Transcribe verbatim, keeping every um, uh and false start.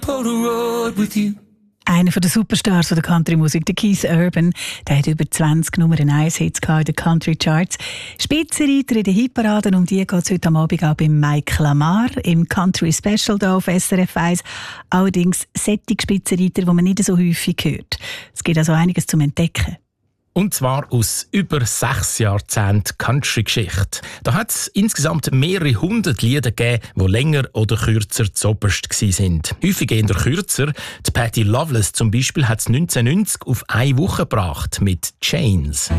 pull the road with you. Einer der Superstars der Country-Musik, der Keith Urban, der hat über zwanzig Nummer eins Hits in den Country-Charts. Spitzenreiter in den Hitparaden, um die geht es heute Abend auch bei Mike Lamar im Country-Special hier auf S R F eins. Allerdings solche Spitzenreiter, die man nicht so häufig hört. Es gibt also einiges zum Entdecken. Und zwar aus über sechs Jahrzehnten Country-Geschichte. Da hat es insgesamt mehrere hundert Lieder gegeben, die länger oder kürzer zuoberst waren. Häufig eher kürzer. Die Patti Loveless zum Beispiel hat es neunzehnhundertneunzig auf eine Woche gebracht mit «Chains».